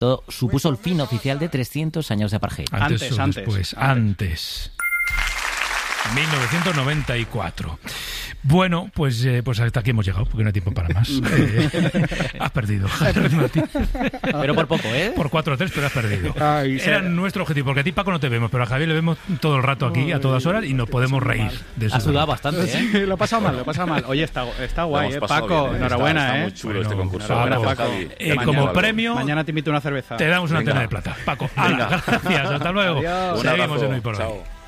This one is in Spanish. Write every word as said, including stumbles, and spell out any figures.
Todo supuso el fin oficial de trescientos años de apartheid. Antes, Antes, o antes, después, antes. antes. mil novecientos noventa y cuatro. Bueno, pues, eh, pues hasta aquí hemos llegado, porque no hay tiempo para más. Eh, has perdido. Pero por poco, ¿eh? Por cuatro a tres, pero has perdido. Ay, Era se- nuestro objetivo, porque a ti, Paco, no te vemos, pero a Javier le vemos todo el rato aquí, a todas horas, y nos podemos reír de eso. Ha sudado bastante, ¿eh? Sí, lo he pasado mal, lo he pasado mal. Oye, está, está Lo guay, hemos ¿eh? pasado Paco, bien, ¿eh? enhorabuena, está, está ¿eh? muy chulo Bueno, este concurso. enhorabuena, Gracias, Paco. Javi. Eh, Te como mañana, premio, Mañana te invito a una cerveza. te damos una Venga. antena de plata. Paco, hala, gracias, hasta luego. Adiós. Un Seguimos abrazo. en Hoy por Hoy. Chao.